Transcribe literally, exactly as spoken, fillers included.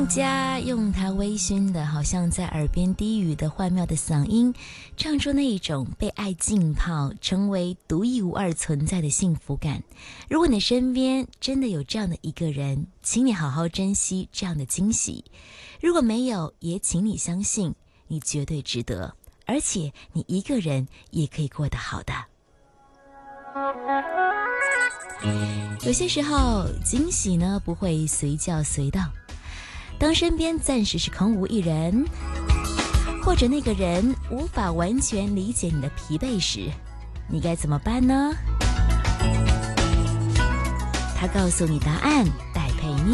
孟佳用他微醺的好像在耳边低语的幻妙的嗓音，唱出那一种被爱浸泡成为独一无二存在的幸福感。如果你身边真的有这样的一个人，请你好好珍惜这样的惊喜，如果没有，也请你相信你绝对值得，而且你一个人也可以过得好的。有些时候惊喜呢不会随叫随到，当身边暂时是空无一人，或者那个人无法完全理解你的疲惫时，你该怎么办呢？他告诉你答案，戴佩妮。